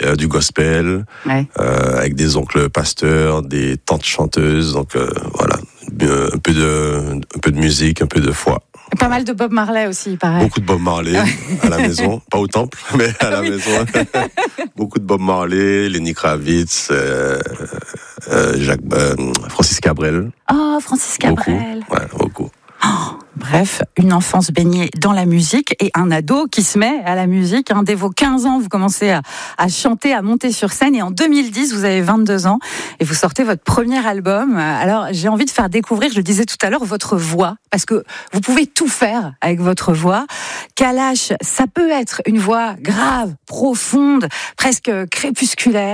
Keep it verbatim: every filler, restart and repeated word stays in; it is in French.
euh, du gospel, ouais. euh, avec des oncles pasteurs, des tantes chanteuses. Donc euh, voilà, un peu de, un peu de musique, un peu de foi. Pas mal de Bob Marley aussi, il paraît. Beaucoup de Bob Marley à la maison, pas au temple, mais à la oui. maison. Beaucoup de Bob Marley, Lenny Kravitz, euh, euh, Jacques, euh, Francis Cabrel. Oh, Francis Cabrel. Beaucoup, ouais, beaucoup. Oh, bref, une enfance baignée dans la musique et un ado qui se met à la musique. Hein. Dès vos quinze ans, vous commencez à, à chanter, à monter sur scène. Et en deux mille dix, vous avez vingt-deux ans et vous sortez votre premier album. Alors, j'ai envie de faire découvrir, je le disais tout à l'heure, votre voix. Parce que vous pouvez tout faire avec votre voix. Kalash, ça peut être une voix grave, profonde, presque crépusculaire.